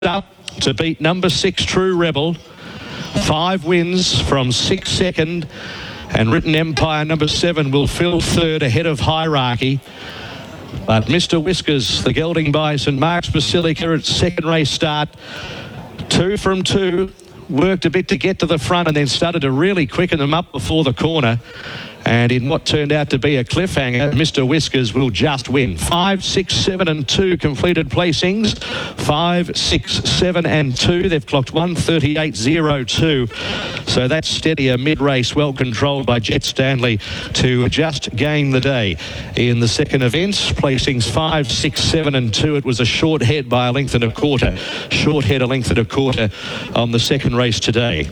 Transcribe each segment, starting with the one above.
up to beat number 6 True Rebel. 5 wins from 6 second, and Written Empire number 7 will fill third ahead of Hierarchy. But Mr. Whiskers, the gelding by St Mark's Basilica at second race start, 2 from 2, worked a bit to get to the front and then started to really quicken them up before the corner. And in what turned out to be a cliffhanger, Mr. Whiskers will just win. 5, 6, 7 and 2 completed placings. 5, 6, 7 and 2. They've clocked 1:38.02. So that's steadier mid-race, well controlled by Jet Stanley to just gain the day. In the second event, placings 5, 6, 7 and 2. It was a short head by a length and a quarter. Short head a length and a quarter on the second race today.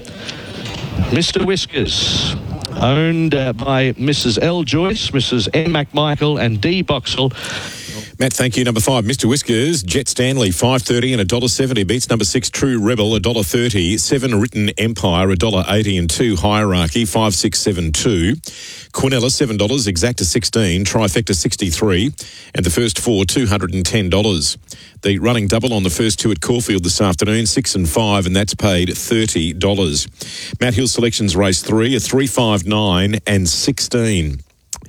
Mr. Whiskers, owned by Mrs. L. Joyce, Mrs. M. McMichael and D. Boxall. Matt, thank you. Number 5, Mr. Whiskers, Jet Stanley, $5.30 and $1.70 beats number 6 True Rebel, $1.30, 7 Written Empire, $1.80 and 2 Hierarchy, 5, 6, 7, 2. Quinella, $7, Exacta 16, Trifecta 63, and the first 4, $210. The running double on the first 2 at Caulfield this afternoon, 6 and 5, and that's paid $30. Matt Hill Selections race 3, a 3, 5, 9 and 16.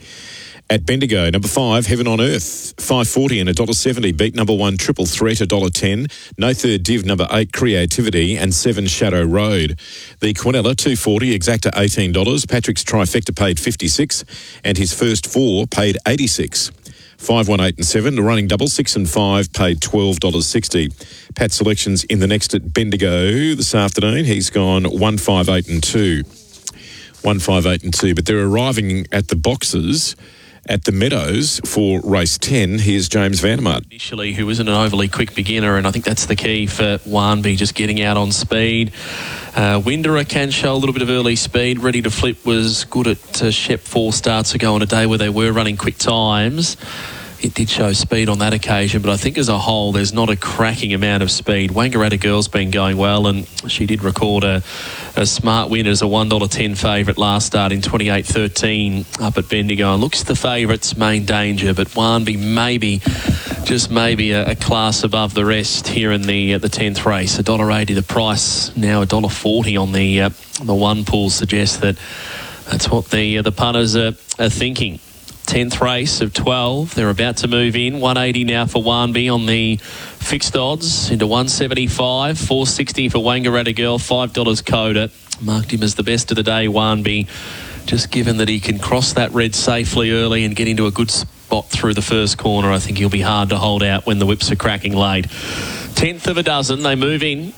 At Bendigo, number 5, Heaven on Earth, $5.40 and $1.70 beat number 1 Triple Threat, $1.10. No Third Div, number 8 Creativity, and 7 Shadow Road. The Quinella, $2.40, Exacta $18. Patrick's Trifecta paid $56, and his first 4 paid $86. 5, 1, 8 and 7, the running double, 6 and 5, paid $12.60. Pat Selections in the next at Bendigo this afternoon. He's gone 1, 5, 8 and 2. 1, 5, 8 and 2, but they're arriving at the boxes at the Meadows for race 10. Here's James Vandermart. Initially, who isn't an overly quick beginner, and I think that's the key for Warnby, just getting out on speed. Winderer can show a little bit of early speed. Ready to Flip was good at Shep 4 starts ago on a day where they were running quick times. It did show speed on that occasion, but I think as a whole, there's not a cracking amount of speed. Wangaratta Girl's been going well, and she did record a smart win as a $1.10 favourite last start in 28.13 up at Bendigo. And looks the favourite's main danger, but Warnby maybe, just maybe a class above the rest here in the 10th race. $1.80 the price, now $1.40 on the one pool suggests that's what the punters are thinking. 10th race of 12. They're about to move in. 180 now for Warnby on the fixed odds into 175. 460 for Wangaratta Girl. $5 Coda. Marked him as the best of the day, Warnby. Just given that he can cross that red safely early and get into a good spot through the first corner, I think he'll be hard to hold out when the whips are cracking late. 10th of a dozen. They move in.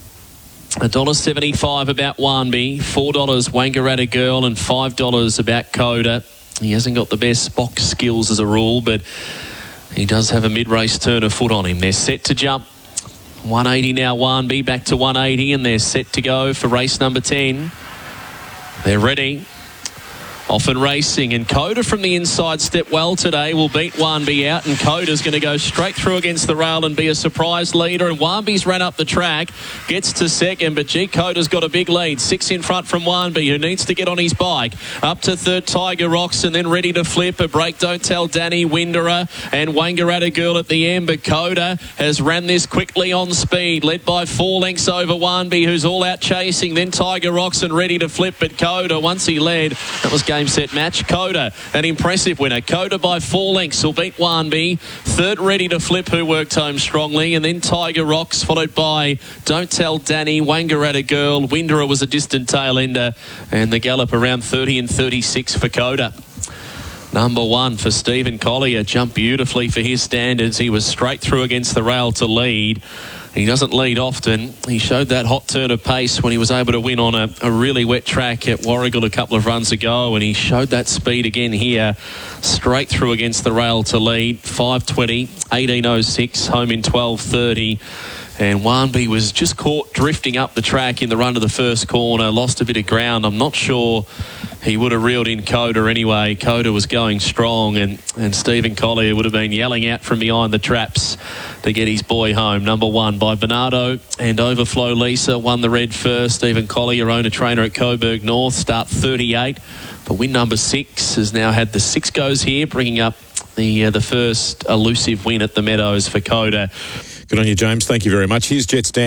$1.75 about Warnby. $4 Wangaratta Girl and $5 about Coda. He hasn't got the best box skills as a rule, but he does have a mid-race turn of foot on him. They're set to jump. 180 now, Warnby, back to 180, and they're set to go for race number 10. They're ready. Off and racing, and Coda from the inside step well today, will beat Warnby out, and Coda's going to go straight through against the rail and be a surprise leader, and Warnby's ran up the track, gets to second, but Coda's got a big lead, 6 in front from Warnby, who needs to get on his bike. Up to third, Tiger Rocks, and then Ready to Flip, a break, Don't Tell Danny, Winderer, and Wangaratta Girl at the end, but Coda has ran this quickly on speed, led by 4 lengths over Warnby, who's all out chasing, then Tiger Rocks and Ready to Flip, but Coda, once he led, that was game, set, match. Coda, an impressive winner. Coda by 4 lengths will beat Warnby. Third, Ready to Flip, who worked home strongly, and then Tiger Rocks, followed by Don't Tell Danny, Wangaratta Girl. Winderer was a distant tail ender, and the gallop around 30 and 36 for Coda. Number 1 for Stephen Collier, jumped beautifully for his standards. He was straight through against the rail to lead. He doesn't lead often. He showed that hot turn of pace when he was able to win on a really wet track at Warragul a couple of runs ago, and he showed that speed again here, straight through against the rail to lead. 5:20, 18:06, home in 12:30. And Warnby was just caught drifting up the track in the run to the first corner, lost a bit of ground. I'm not sure he would have reeled in Coda anyway. Coda was going strong, and Stephen Collier would have been yelling out from behind the traps to get his boy home. Number 1 by Bernardo and Overflow Lisa won the red first. Stephen Collier, owner trainer at Coburg North, start 38. But win number 6 has now had the 6 goes here, bringing up the first elusive win at the Meadows for Coda. Good on you, James. Thank you very much. Here's Jet Stanley.